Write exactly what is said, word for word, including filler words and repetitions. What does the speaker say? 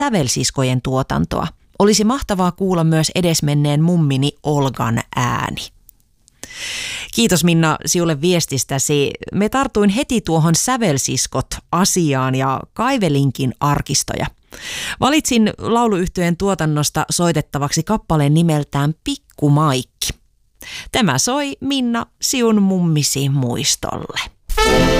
Sävelsiskojen tuotantoa. Olisi mahtavaa kuulla myös edesmenneen mummini Olgan ääni. Kiitos Minna sinulle viestistäsi. Me tartuin heti tuohon Sävelsiskot-asiaan ja kaivelinkin arkistoja. Valitsin lauluyhtyeen tuotannosta soitettavaksi kappaleen nimeltään Pikku Maikki. Tämä soi Minna siun mummisi muistolle.